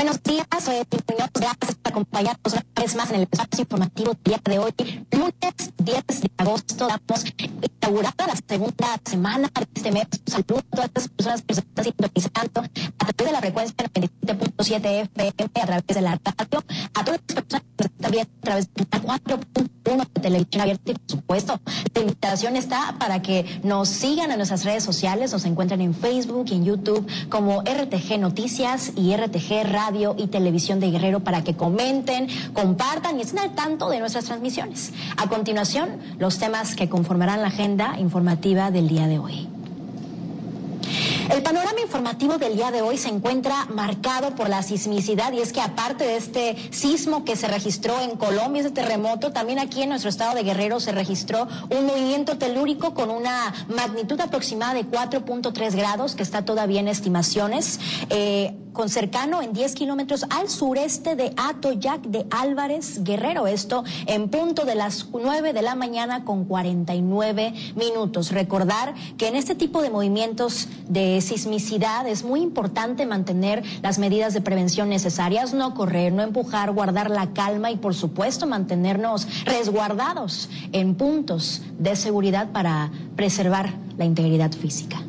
Buenos días, soy Muñoz, gracias por acompañarnos una vez más en el espacio informativo del día de hoy, lunes 10 de agosto. Damos inaugurada la segunda semana de este mes. Un saludo a todas las personas que se están sintonizando a través de la frecuencia 97.7 FM, a través de la radio, a todas las personas que se están viendo a través de la 4.1 de televisión abierta y, por supuesto, la invitación está para que nos sigan en nuestras redes sociales, nos encuentran en Facebook y en YouTube como RTG Noticias y RTG Radio y Televisión de Guerrero para que comenten, compartan y estén al tanto de nuestras transmisiones. A continuación, los temas que conformarán la agenda informativa del día de hoy. El panorama informativo del día de hoy se encuentra marcado por la sismicidad, y es que aparte de este sismo que se registró en Colombia, ese terremoto, también aquí en nuestro estado de Guerrero se registró un movimiento telúrico con una magnitud aproximada de 4.3 grados, que está todavía en estimaciones, con cercano en 10 kilómetros al sureste de Atoyac de Álvarez, Guerrero. Esto en punto de las 9 de la mañana con 49 minutos. Recordar que en este tipo de movimientos de sismicidad es muy importante mantener las medidas de prevención necesarias, no correr, no empujar, guardar la calma y, por supuesto, mantenernos resguardados en puntos de seguridad para preservar la integridad física.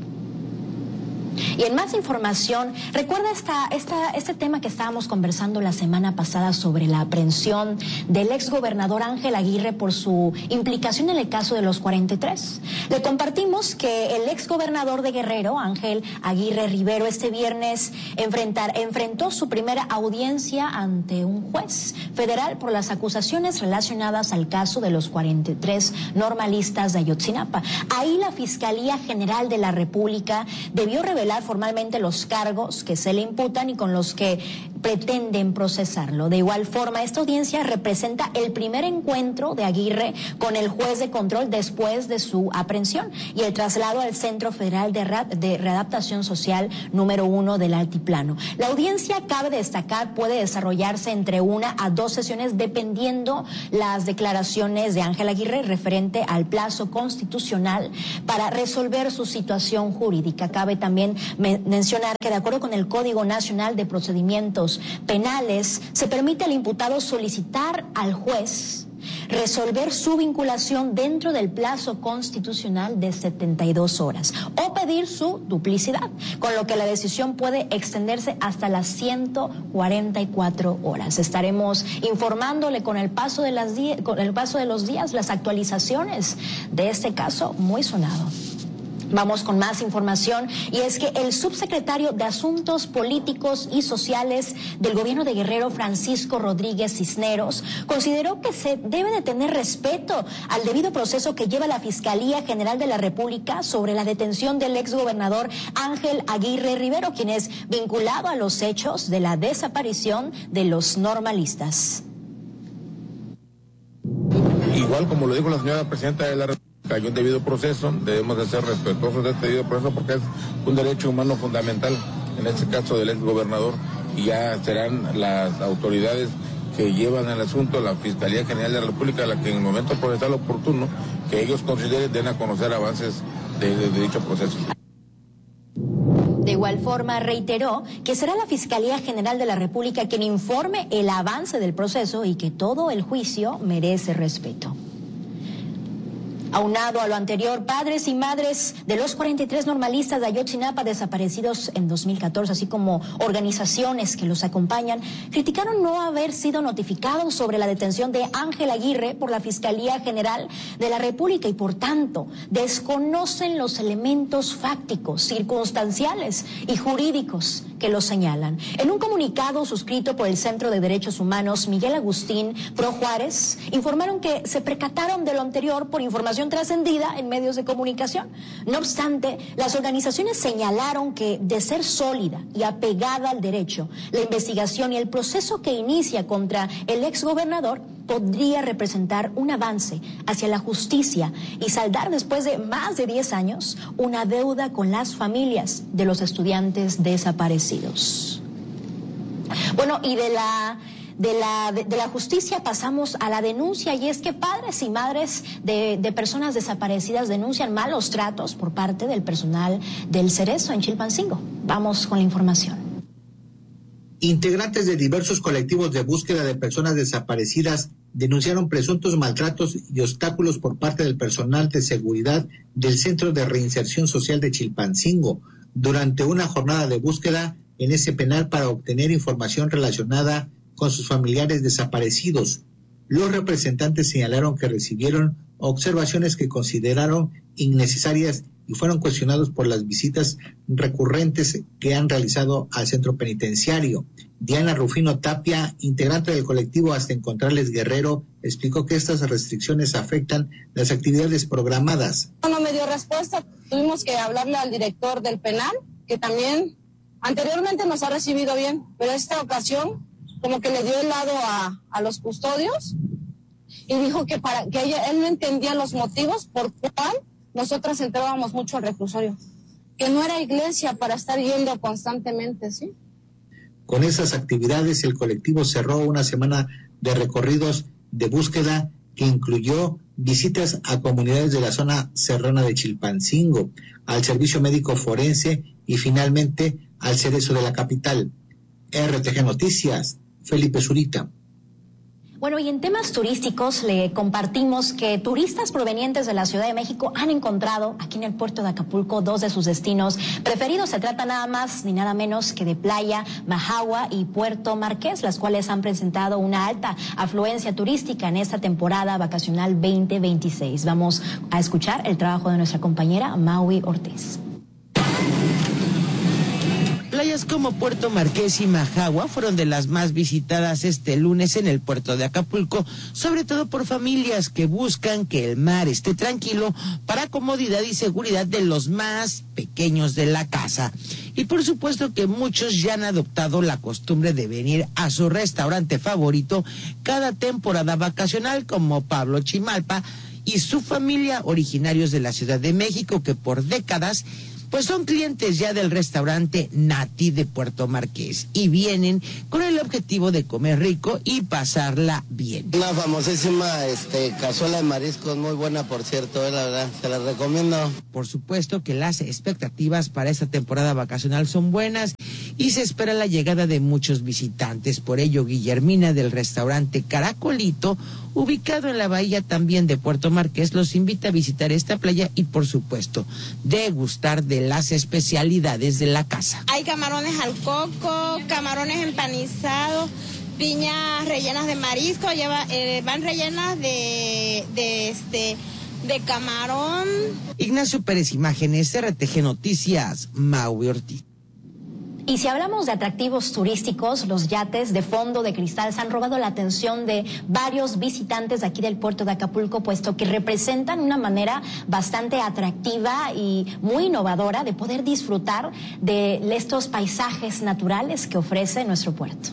Y en más información, recuerda este tema que estábamos conversando la semana pasada sobre la aprehensión del exgobernador Ángel Aguirre por su implicación en el caso de los 43. Le compartimos que el exgobernador de Guerrero, Ángel Aguirre Rivero, este viernes enfrentó su primera audiencia ante un juez federal por las acusaciones relacionadas al caso de los 43 normalistas de Ayotzinapa. Ahí la Fiscalía General de la República debió revelar formalmente los cargos que se le imputan y con los que pretenden procesarlo. De igual forma, esta audiencia representa el primer encuentro de Aguirre con el juez de control después de su aprehensión y el traslado al Centro Federal de Readaptación Social número 1 del Altiplano. La audiencia, cabe destacar, puede desarrollarse entre 1 a 2 sesiones dependiendo las declaraciones de Ángel Aguirre referente al plazo constitucional para resolver su situación jurídica. Cabe también mencionar que, de acuerdo con el Código Nacional de Procedimientos Penales, se permite al imputado solicitar al juez resolver su vinculación dentro del plazo constitucional de 72 horas o pedir su duplicidad, con lo que la decisión puede extenderse hasta las 144 horas. Estaremos informándole con el paso de los días las actualizaciones de este caso muy sonado. Vamos con más información, y es que el subsecretario de Asuntos Políticos y Sociales del gobierno de Guerrero, Francisco Rodríguez Cisneros, consideró que se debe de tener respeto al debido proceso que lleva la Fiscalía General de la República sobre la detención del exgobernador Ángel Aguirre Rivero, quien es vinculado a los hechos de la desaparición de los normalistas. Igual como lo dijo la señora presidenta de la República, hay un debido proceso, debemos de ser respetuosos de este debido proceso porque es un derecho humano fundamental, en este caso del exgobernador, y ya serán las autoridades que llevan el asunto, la Fiscalía General de la República, la que en el momento procesal oportuno, que ellos consideren, den a conocer avances de dicho proceso. De igual forma, reiteró que será la Fiscalía General de la República quien informe el avance del proceso y que todo el juicio merece respeto. Aunado a lo anterior, padres y madres de los 43 normalistas de Ayotzinapa desaparecidos en 2014, así como organizaciones que los acompañan, criticaron no haber sido notificados sobre la detención de Ángel Aguirre por la Fiscalía General de la República y, por tanto, desconocen los elementos fácticos, circunstanciales y jurídicos que los señalan. En un comunicado suscrito por el Centro de Derechos Humanos Miguel Agustín Pro Juárez, informaron que se percataron de lo anterior por información trascendida en medios de comunicación. No obstante, las organizaciones señalaron que, de ser sólida y apegada al derecho, la investigación y el proceso que inicia contra el exgobernador podría representar un avance hacia la justicia y saldar, después de más de 10 años, una deuda con las familias de los estudiantes desaparecidos. Bueno, y de la justicia pasamos a la denuncia, y es que padres y madres de personas desaparecidas denuncian malos tratos por parte del personal del Cerezo en Chilpancingo. Vamos con la información. Integrantes de diversos colectivos de búsqueda de personas desaparecidas denunciaron presuntos maltratos y obstáculos por parte del personal de seguridad del Centro de Reinserción Social de Chilpancingo durante una jornada de búsqueda en ese penal para obtener información relacionada con sus familiares desaparecidos. Los representantes señalaron que recibieron observaciones que consideraron innecesarias y fueron cuestionados por las visitas recurrentes que han realizado al centro penitenciario. Diana Rufino Tapia, integrante del colectivo Hasta Encontrarles Guerrero, explicó que estas restricciones afectan las actividades programadas. No me dio respuesta, tuvimos que hablarle al director del penal, que también anteriormente nos ha recibido bien, pero esta ocasión como que le dio el lado a los custodios y dijo que él no entendía los motivos por cuál nosotras entrábamos mucho al reclusorio, que no era iglesia para estar yendo constantemente, ¿sí? Con esas actividades, el colectivo cerró una semana de recorridos de búsqueda que incluyó visitas a comunidades de la zona serrana de Chilpancingo, al servicio médico forense y finalmente al Cerezo de la capital. RTG Noticias, Felipe Zurita. Bueno, y en temas turísticos le compartimos que turistas provenientes de la Ciudad de México han encontrado aquí en el puerto de Acapulco dos de sus destinos preferidos. Se trata nada más ni nada menos que de Playa Majagua y Puerto Marqués, las cuales han presentado una alta afluencia turística en esta temporada vacacional 2026. Vamos a escuchar el trabajo de nuestra compañera Maui Ortiz. Playas como Puerto Marqués y Majagua fueron de las más visitadas este lunes en el puerto de Acapulco, sobre todo por familias que buscan que el mar esté tranquilo para comodidad y seguridad de los más pequeños de la casa. Y por supuesto que muchos ya han adoptado la costumbre de venir a su restaurante favorito cada temporada vacacional, como Pablo Chimalpa y su familia, originarios de la Ciudad de México, que por décadas pues son clientes ya del restaurante Nati de Puerto Marqués y vienen con el objetivo de comer rico y pasarla bien. Una famosísima cazuela de mariscos, muy buena por cierto, la verdad, se la recomiendo. Por supuesto que las expectativas para esta temporada vacacional son buenas y se espera la llegada de muchos visitantes. Por ello, Guillermina del restaurante Caracolito, ubicado en la bahía también de Puerto Marqués, los invita a visitar esta playa y por supuesto degustar de las especialidades de la casa. Hay camarones al coco, camarones empanizados, piñas rellenas de marisco, van rellenas de camarón. Ignacio Pérez, Imágenes, RTG Noticias, Maui Ortiz. Y si hablamos de atractivos turísticos, los yates de fondo de cristal se han robado la atención de varios visitantes de aquí del puerto de Acapulco, puesto que representan una manera bastante atractiva y muy innovadora de poder disfrutar de estos paisajes naturales que ofrece nuestro puerto.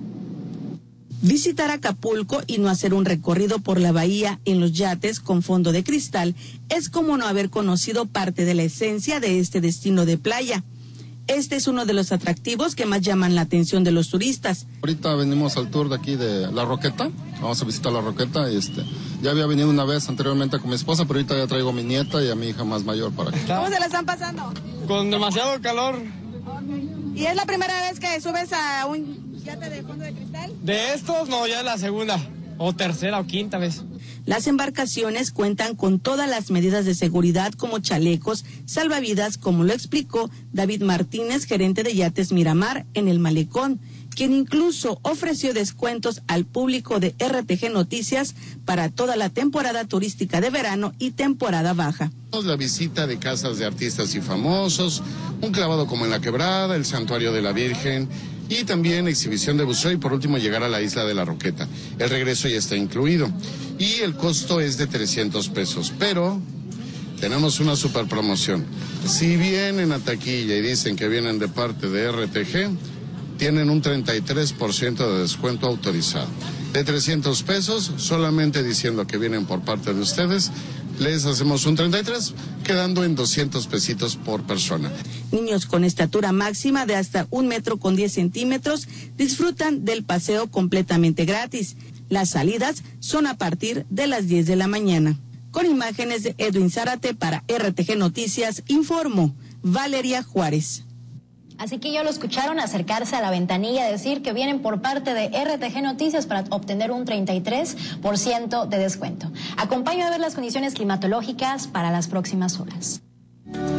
Visitar Acapulco y no hacer un recorrido por la bahía en los yates con fondo de cristal es como no haber conocido parte de la esencia de este destino de playa. Este es uno de los atractivos que más llaman la atención de los turistas. Ahorita venimos al tour de aquí de La Roqueta, vamos a visitar La Roqueta. Ya había venido una vez anteriormente con mi esposa, pero ahorita ya traigo a mi nieta y a mi hija más mayor para acá. ¿Cómo se la están pasando? Con demasiado calor. ¿Y es la primera vez que subes a un yate de fondo de cristal? De estos, no, ya es la segunda, o tercera o quinta vez. Las embarcaciones cuentan con todas las medidas de seguridad como chalecos, salvavidas, como lo explicó David Martínez, gerente de Yates Miramar en el Malecón, quien incluso ofreció descuentos al público de RTG Noticias para toda la temporada turística de verano y temporada baja. La visita de casas de artistas y famosos, un clavado como en la Quebrada, el Santuario de la Virgen y también exhibición de buceo y por último llegar a la isla de La Roqueta. El regreso ya está incluido y el costo es de 300 pesos, pero tenemos una super promoción. Si vienen a taquilla y dicen que vienen de parte de RTG, tienen un 33% de descuento autorizado. De 300 pesos, solamente diciendo que vienen por parte de ustedes, les hacemos un 33, quedando en 200 pesitos por persona. Niños con estatura máxima de hasta 1,10 metros disfrutan del paseo completamente gratis. Las salidas son a partir de las 10 de la mañana. Con imágenes de Edwin Zárate para RTG Noticias, informó Valeria Juárez. Así que ya lo escucharon acercarse a la ventanilla, decir que vienen por parte de RTG Noticias para obtener un 33% de descuento. Acompáñame a ver las condiciones climatológicas para las próximas horas.